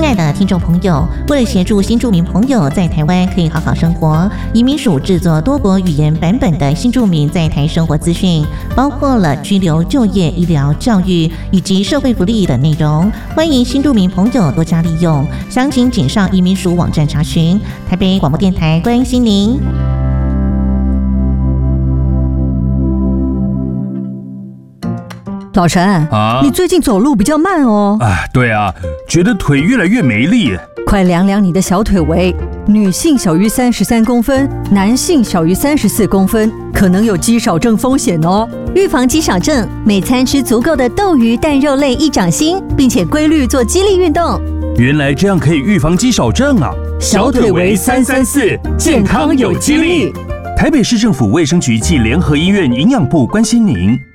亲爱的听众朋友，为了协助新住民朋友在台湾可以好好生活，移民署制作多国语言版本的新住民在台生活资讯，包括了居留、就业、医疗、教育以及社会福利等内容，欢迎新住民朋友多加利用。详情请上移民署网站查询。台北广播电台关心您。 老陈你最近走路比较慢哦。 对啊，觉得腿越来越没力。 快量量你的小腿围，女性小于33公分，男性小于34公分，可能有肌少症风险哦。 预防肌少症，每餐吃足够的豆鱼蛋肉类益掌心，并且规律做肌力运动。 原来这样可以预防肌少症啊！ 小腿围334，健康有肌力。 台北市政府卫生局暨联合医院营养部关心您。